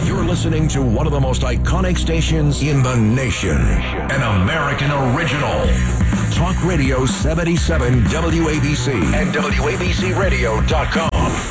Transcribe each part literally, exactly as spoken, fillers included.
You're listening to one of the most iconic stations in the nation. An American original. Talk Radio seventy-seven W A B C and W A B C radio dot com.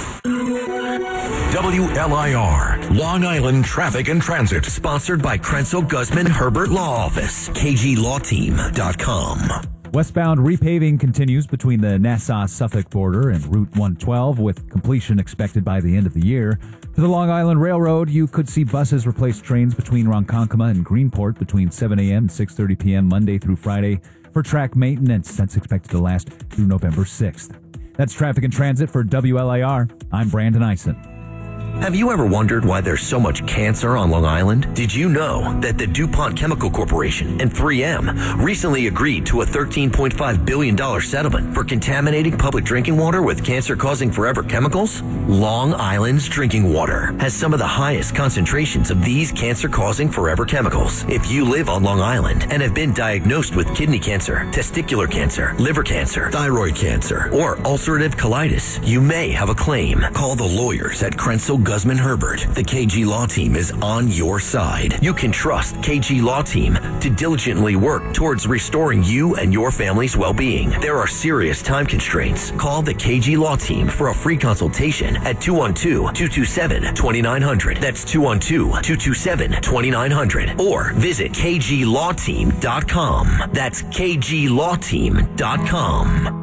W L I R, Long Island Traffic and Transit. Sponsored by Krenzel Guzman Herbert Law Office. K G law team dot com. Westbound repaving continues between the Nassau-Suffolk border and Route one twelve, with completion expected by the end of the year. For the Long Island Railroad, you could see buses replace trains between Ronkonkoma and Greenport between seven a.m. and six thirty p.m. Monday through Friday for track maintenance. That's expected to last through November sixth. That's Traffic and Transit for W L I R. I'm Brandon Eisen. Have you ever wondered why there's so much cancer on Long Island? Did you know that the DuPont Chemical Corporation and three M recently agreed to a thirteen point five billion dollars settlement for contaminating public drinking water with cancer-causing forever chemicals? Long Island's drinking water has some of the highest concentrations of these cancer-causing forever chemicals. If you live on Long Island and have been diagnosed with kidney cancer, testicular cancer, liver cancer, thyroid cancer, or ulcerative colitis, you may have a claim. Call the lawyers at Krenzel Guzman Herbert. The K G Law Team is on your side. You can trust K G Law Team to diligently work towards restoring you and your family's well-being. There are serious time constraints. Call the K G Law Team for a free consultation at two one two, two two seven, two nine zero zero. That's two one two, two two seven, two nine zero zero. Or visit K G law team dot com. That's K G law team dot com.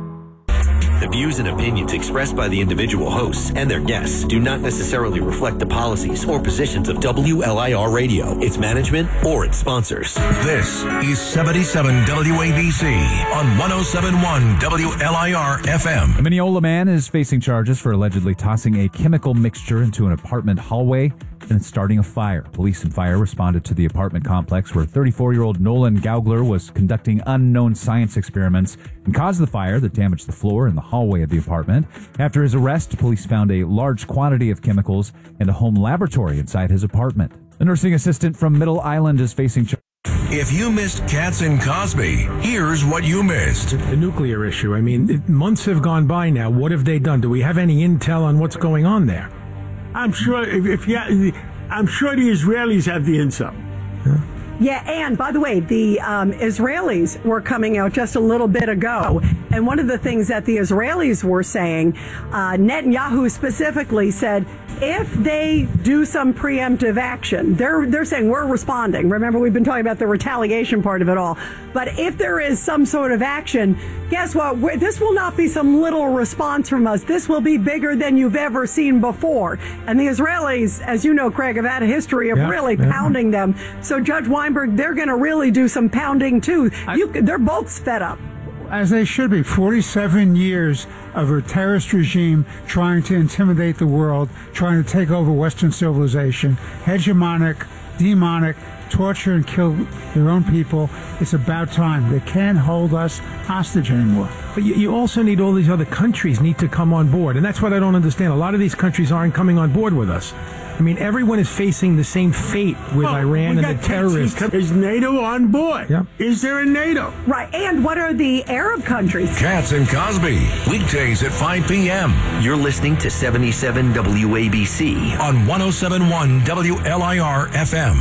The views and opinions expressed by the individual hosts and their guests do not necessarily reflect the policies or positions of W L I R Radio, its management, or its sponsors. This is seventy-seven W A B C on one oh seven point one W L I R F M. A Mineola man is facing charges for allegedly tossing a chemical mixture into an apartment hallway and starting a fire. Police and fire responded to the apartment complex where thirty-four-year-old Nolan Gaugler was conducting unknown science experiments and caused the fire that damaged the floor and the hallway of the apartment. After his arrest, police found a large quantity of chemicals and a home laboratory inside his apartment. A nursing assistant from Middle Island is facing charges. If you missed Katz and Cosby, here's what you missed. The nuclear issue. I mean, it, months have gone by now. What have they done? Do we have any intel on what's going on there? I'm sure if, if you, I'm sure the Israelis have the intel. Yeah. Yeah, and by the way, the um, Israelis were coming out just a little bit ago, and one of the things that the Israelis were saying, uh, Netanyahu specifically said, if they do some preemptive action, they're they're saying we're responding. Remember, we've been talking about the retaliation part of it all. But if there is some sort of action, guess what? We're, this will not be some little response from us. This will be bigger than you've ever seen before. And the Israelis, as you know, Craig, have had a history of yeah, really yeah. pounding them. So Judge Weinberg, they're going to really do some pounding too. You, they're both fed up. As they should be. forty-seven years of a terrorist regime trying to intimidate the world, trying to take over Western civilization, hegemonic, demonic, torture and kill their own people. It's about time. They can't hold us hostage anymore. But you, you also need all these other countries need to come on board. And that's what I don't understand. A lot of these countries aren't coming on board with us. I mean, everyone is facing the same fate with oh, Iran and the terrorists. Is NATO on board? Yeah. Is there a NATO? Right. And what are the Arab countries? Katz and Cosby, weekdays at five p.m. You're listening to seventy-seven W A B C on one oh seven point one W L I R F M.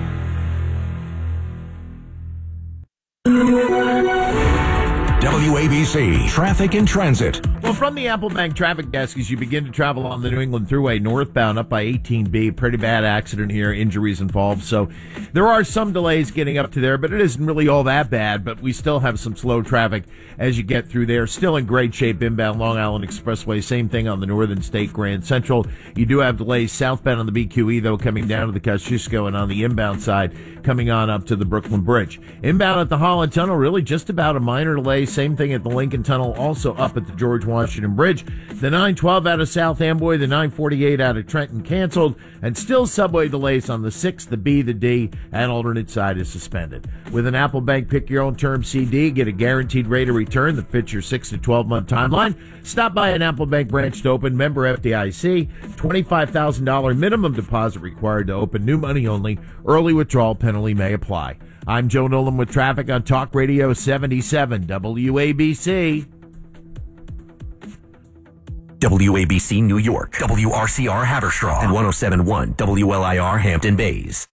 W A B C Traffic and Transit. Well, from the Apple Bank traffic desk, as you begin to travel on the New England Thruway northbound up by eighteen B, pretty bad accident here, injuries involved. So there are some delays getting up to there, but it isn't really all that bad. But we still have some slow traffic as you get through there. Still in great shape inbound Long Island Expressway. Same thing on the Northern State Grand Central. You do have delays southbound on the B Q E, though, coming down to the Kosciuszko, and on the inbound side coming on up to the Brooklyn Bridge. Inbound at the Holland Tunnel, really just about a minor delay. Same thing at the Lincoln Tunnel, also up at the George Washington Bridge. The nine twelve out of South Amboy, the nine forty-eight out of Trenton canceled, and still subway delays on the six, the B, the D, and alternate side is suspended. With an Apple Bank Pick Your Own Term C D, get a guaranteed rate of return that fits your six to twelve month timeline. Stop by an Apple Bank branch to open, member F D I C, twenty-five thousand dollars minimum deposit required to open, new money only, early withdrawal penalty may apply. I'm Joe Nolan with traffic on Talk Radio seventy-seven W A B C. W A B C New York, W R C R Haverstraw, and one oh seven point one W L I R Hampton Bays.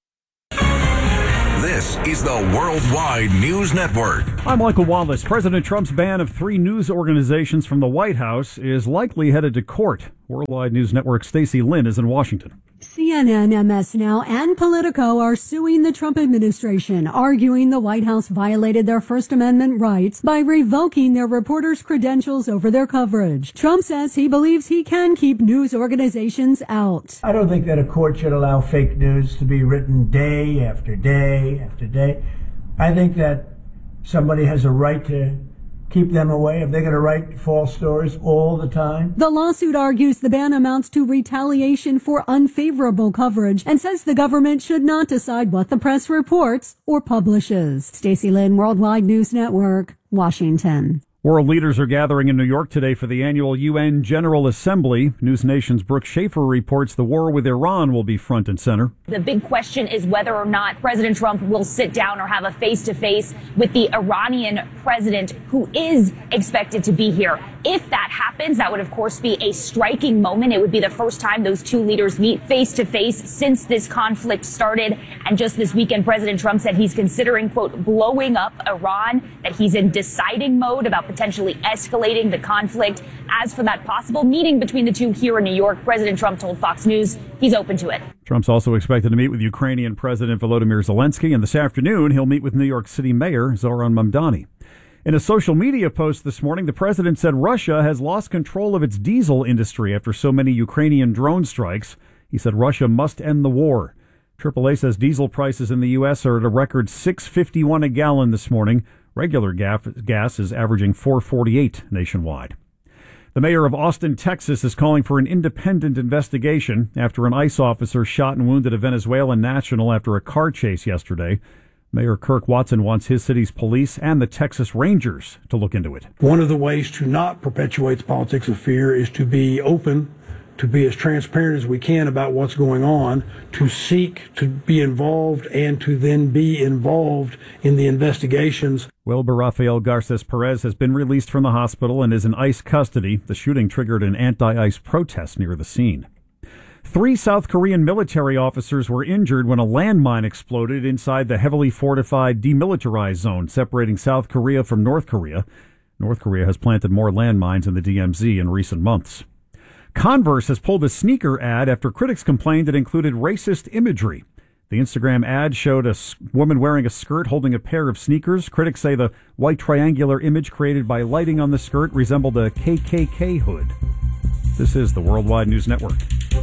This is the Worldwide News Network. I'm Michael Wallace. President Trump's ban of three news organizations from the White House is likely headed to court. Worldwide News Network's Stacey Lynn is in Washington. C N N, M S Now, and Politico are suing the Trump administration, arguing the White House violated their First Amendment rights by revoking their reporters' credentials over their coverage. Trump says he believes he can keep news organizations out. I don't think that a court should allow fake news to be written day after day after day. I think that somebody has a right to keep them away if they're going to write false stories all the time. The lawsuit argues the ban amounts to retaliation for unfavorable coverage and says the government should not decide what the press reports or publishes. Stacey Lynn, Worldwide News Network, Washington. World leaders are gathering in New York today for the annual U N General Assembly. News Nation's Brooke Schaefer reports the war with Iran will be front and center. The big question is whether or not President Trump will sit down or have a face-to-face with the Iranian president, who is expected to be here. If that happens, that would, of course, be a striking moment. It would be the first time those two leaders meet face-to-face since this conflict started. And just this weekend, President Trump said he's considering, quote, blowing up Iran, that he's in deciding mode about potentially escalating the conflict. As for that possible meeting between the two here in New York, President Trump told Fox News he's open to it. Trump's also expected to meet with Ukrainian President Volodymyr Zelensky, and this afternoon he'll meet with New York City Mayor Zoran Mamdani. In a social media post this morning, the president said Russia has lost control of its diesel industry after so many Ukrainian drone strikes. He said Russia must end the war. triple A says diesel prices in the U S are at a record six fifty-one a gallon this morning. Regular gas is averaging four forty-eight nationwide. The mayor of Austin, Texas, is calling for an independent investigation after an ICE officer shot and wounded a Venezuelan national after a car chase yesterday. Mayor Kirk Watson wants his city's police and the Texas Rangers to look into it. One of the ways to not perpetuate the politics of fear is to be open, to be as transparent as we can about what's going on, to seek to be involved and to then be involved in the investigations. Wilbur Rafael Garces Perez has been released from the hospital and is in ICE custody. The shooting triggered an anti-ICE protest near the scene. Three South Korean military officers were injured when a landmine exploded inside the heavily fortified demilitarized zone separating South Korea from North Korea. North Korea has planted more landmines in the D M Z in recent months. Converse has pulled a sneaker ad after critics complained it included racist imagery. The Instagram ad showed a woman wearing a skirt holding a pair of sneakers. Critics say the white triangular image created by lighting on the skirt resembled a K K K hood. This is the Worldwide News Network.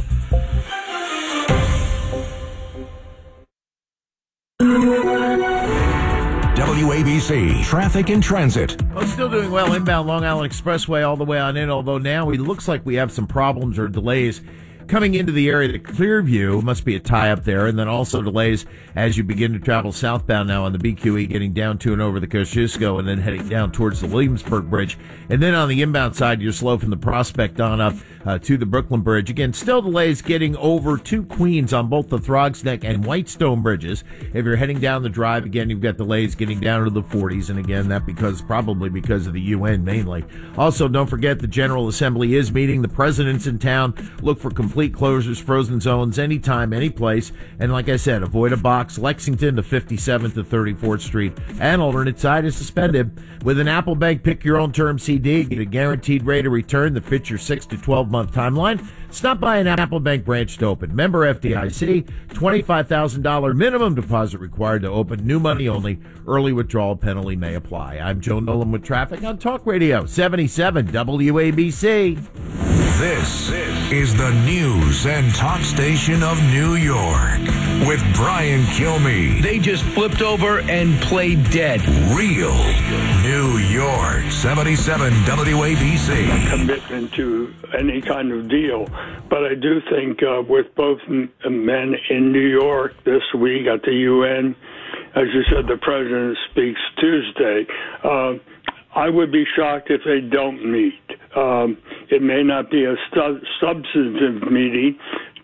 W A B C Traffic and Transit. Well, still doing well inbound Long Island Expressway all the way on in, although now it looks like we have some problems or delays coming into the area to Clearview. Must be a tie-up there, and then also delays as you begin to travel southbound now on the B Q E, getting down to and over the Kosciuszko, and then heading down towards the Williamsburg Bridge. And then on the inbound side, you're slow from the Prospect on up uh, to the Brooklyn Bridge. Again, still delays getting over to Queens on both the Throgs Neck and Whitestone bridges. If you're heading down the drive, again, you've got delays getting down to the forties, and again, that because probably because of the U N mainly. Also, don't forget the General Assembly is meeting. The president's in town. Look for complete closures, frozen zones, anytime, any place. And like I said, avoid a box. Lexington to fifty-seventh to thirty-fourth Street. And alternate side is suspended. With an Apple Bank Pick Your Own Term C D, get a guaranteed rate of return that fits your six to twelve month timeline. Stop by an Apple Bank branch to open. Member F D I C, twenty-five thousand dollars minimum deposit required to open. New money only. Early withdrawal penalty may apply. I'm Joe Nolan with traffic on Talk Radio seventy-seven W A B C. This is the news and talk station of New York with Brian Kilmeade. They just flipped over and played dead. Real New York, seventy-seven W A B C. Commitment to any kind of deal. But I do think uh, with both m- men in New York this week at the U N, as you said, the president speaks Tuesday. Uh, I would be shocked if they don't meet. Um, it may not be a stu- substantive meeting,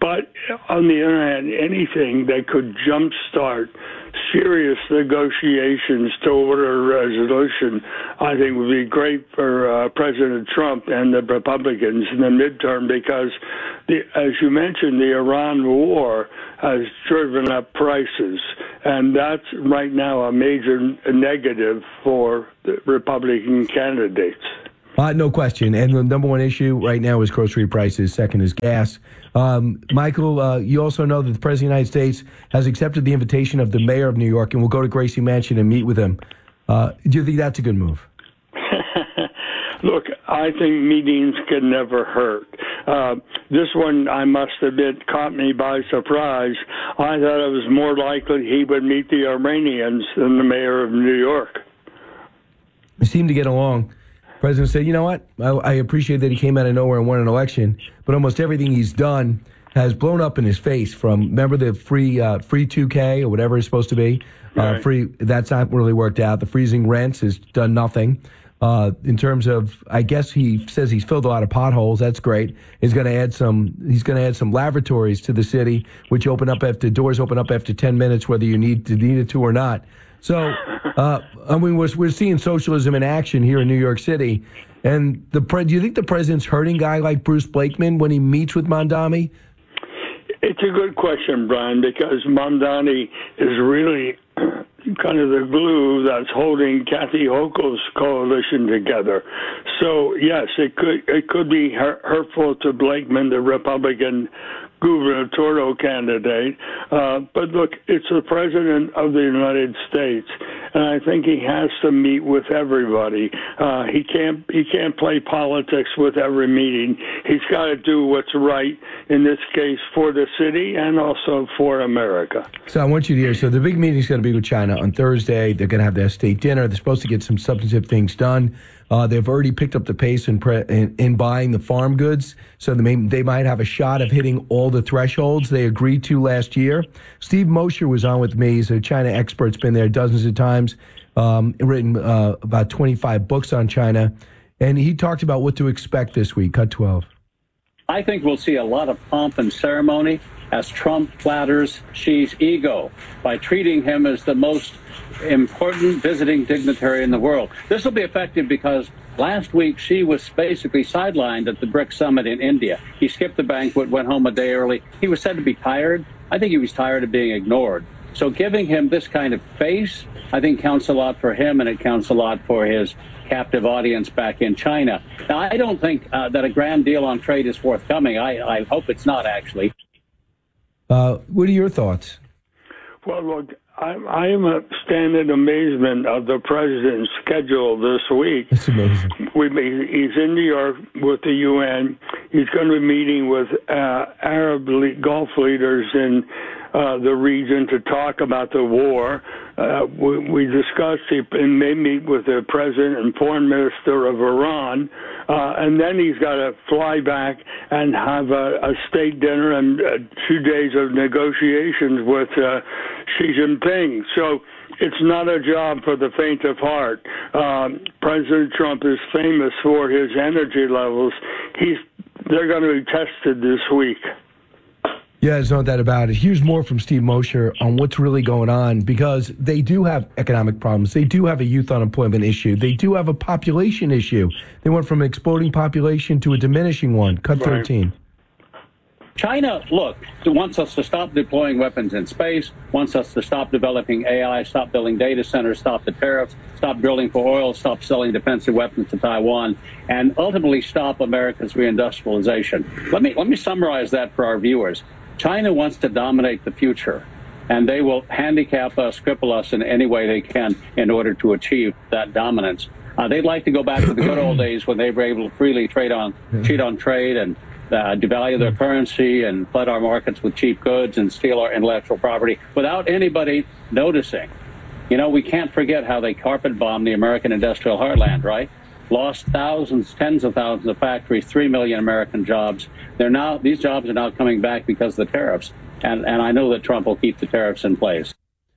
But on the other hand, anything that could jumpstart serious negotiations toward a resolution, I think would be great for uh, President Trump and the Republicans in the midterm, because, the, as you mentioned, the Iran war has driven up prices, and that's right now a major negative for the Republican candidates. Uh, no question. And the number one issue right now is grocery prices. Second is gas. Um, Michael, uh, you also know that the President of the United States has accepted the invitation of the mayor of New York and will go to Gracie Mansion and meet with him. Uh, do you think that's a good move? Look, I think meetings can never hurt. Uh, this one, I must admit, caught me by surprise. I thought it was more likely he would meet the Iranians than the mayor of New York. They seem to get along. The president said, you know what, I, I appreciate that he came out of nowhere and won an election, but almost everything he's done has blown up in his face. From, remember the free uh, free two K or whatever it's supposed to be? Right. Uh, free That's not really worked out. The freezing rents has done nothing. Uh, in terms of, I guess he says he's filled a lot of potholes. That's great. He's going to add some. He's going to add some lavatories to the city, which open up after doors open up after ten minutes, whether you need to need it to or not. So, uh, I mean, we're we're seeing socialism in action here in New York City. And the pre- do you think the president's hurting a guy like Bruce Blakeman when he meets with Mamdani? It's a good question, Brian, because Mamdani is really kind of the glue that's holding Kathy Hochul's coalition together. So, yes, it could it could be hurtful to Blakeman, the Republican gubernatorial candidate. Uh, but look, it's the president of the United States, and I think he has to meet with everybody. Uh, he can't he can't play politics with every meeting. He's got to do what's right, in this case, for the city and also for America. So I want you to hear, so the big meeting's going to be with China on Thursday. They're going to have their state dinner. They're supposed to get some substantive things done. Uh, they've already picked up the pace in, pre- in, in buying the farm goods, so they, may, they might have a shot of hitting all the thresholds they agreed to last year. Steve Mosher was on with me. He's a China expert, been there dozens of times, um, written uh, about twenty-five books on China, and he talked about what to expect this week. Cut twelve. I think we'll see a lot of pomp and ceremony as Trump flatters Xi's ego by treating him as the most important visiting dignitary in the world. This will be effective because last week Xi was basically sidelined at the BRICS summit in India. He skipped the banquet, went home a day early. He was said to be tired. I think he was tired of being ignored. So giving him this kind of face, I think counts a lot for him, and it counts a lot for his captive audience back in China. Now, I don't think uh, that a grand deal on trade is forthcoming. I, I hope it's not, actually. Uh, what are your thoughts? Well, look, I, I am a stand in amazement of the president's schedule this week. It's amazing. We, he's in New York with the U N. He's going to be meeting with uh, Arab le- Gulf leaders in uh, the region to talk about the war. Uh, we, we discussed he may meet with the president and foreign minister of Iran, uh, and then he's got to fly back and have a, a state dinner and uh, two days of negotiations with uh, Xi Jinping. So it's not a job for the faint of heart. Um, President Trump is famous for his energy levels. He's they're going to be tested this week. Yeah, there's no doubt about it. Here's more from Steve Mosher on what's really going on, because they do have economic problems. They do have a youth unemployment issue. They do have a population issue. They went from an exploding population to a diminishing one. Cut Right. thirteen. China, look, wants us to stop deploying weapons in space, wants us to stop developing A I, stop building data centers, stop the tariffs, stop drilling for oil, stop selling defensive weapons to Taiwan, and ultimately stop America's reindustrialization. Let me let me summarize that for our viewers. China wants to dominate the future, and they will handicap us, cripple us in any way they can in order to achieve that dominance. Uh, they'd like to go back to the good old days when they were able to freely trade on, cheat on trade and uh, devalue their currency and flood our markets with cheap goods and steal our intellectual property without anybody noticing. You know, we can't forget how they carpet bombed the American industrial heartland, right? Lost thousands, tens of thousands of factories, three million American jobs. They're now these jobs are now coming back because of the tariffs, and and I know that Trump will keep the tariffs in place.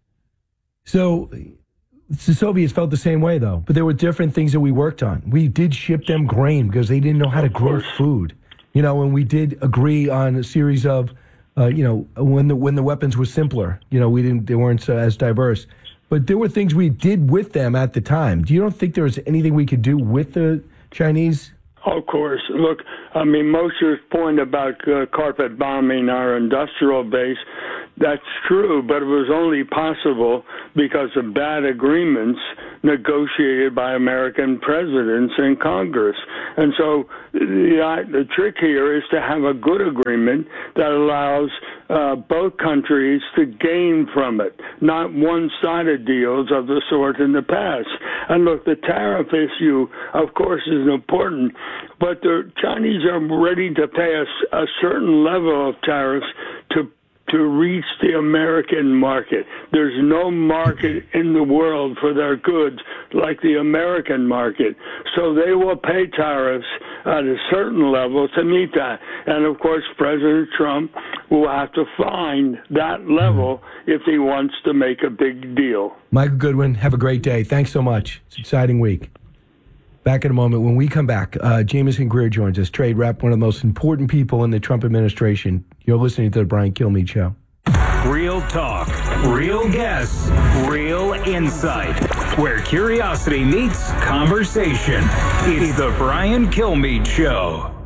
So the Soviets felt the same way, though, but there were different things that we worked on. We did ship them grain because they didn't know how to grow food, you know, and we did agree on a series of uh, you know, when the when the weapons were simpler. You know, we didn't they weren't so, as diverse. But there were things we did with them at the time. Do you don't think there was anything we could do with the Chinese? Of course. Look, I mean, Mosher's point about uh, carpet bombing our industrial base, that's true, but it was only possible because of bad agreements negotiated by American presidents and Congress. And so the, the trick here is to have a good agreement that allows uh, both countries to gain from it, not one-sided deals of the sort in the past. And look, the tariff issue, of course, is important, but the Chinese are ready to pay a, a certain level of tariffs to to reach the American market. There's no market in the world for their goods like the American market. So they will pay tariffs at a certain level to meet that. And of course, President Trump will have to find that level if he wants to make a big deal. Michael Goodwin, have a great day. Thanks so much. It's an exciting week. Back in a moment. When we come back, uh, Jamison Greer joins us, trade rep, one of the most important people in the Trump administration. You're listening to the Brian Kilmeade Show. Real talk, real guests, real insight. Where curiosity meets conversation. It's the Brian Kilmeade Show.